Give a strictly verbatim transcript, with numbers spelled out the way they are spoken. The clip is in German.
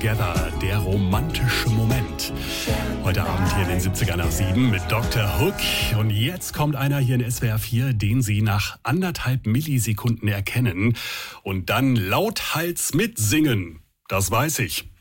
Together, der romantische Moment. Heute Abend hier in den siebziger nach sieben mit Doktor Hook. Und jetzt kommt einer hier in S W R vier, den Sie nach anderthalb Millisekunden erkennen und dann lauthals mitsingen. Das weiß ich.